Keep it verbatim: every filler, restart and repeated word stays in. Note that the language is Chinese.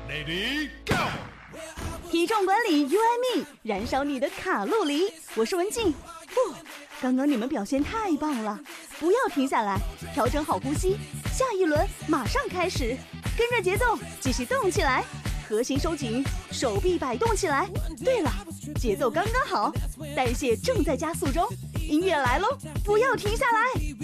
Ready go！ 体重管理 U I M E， 燃烧你的卡路里。我是文静。不，刚刚你们表现太棒了，不要停下来，调整好呼吸，下一轮马上开始，跟着节奏继续动起来，核心收紧，手臂摆动起来。对了，节奏刚刚好，代谢正在加速中，音乐来喽，不要停下来。